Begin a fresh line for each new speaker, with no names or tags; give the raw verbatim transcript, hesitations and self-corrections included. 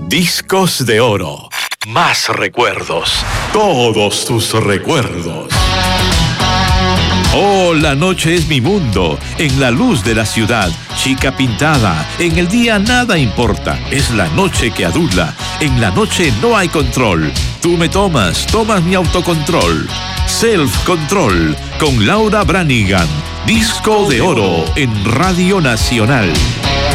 Discos de oro. Más recuerdos. Todos tus recuerdos. Oh, la noche es mi mundo. En la luz de la ciudad, chica pintada. En el día nada importa. Es la noche que adula. En la noche no hay control. Tú me tomas, tomas mi autocontrol. Self Control con Laura Branigan. Disco de oro en Radio Nacional.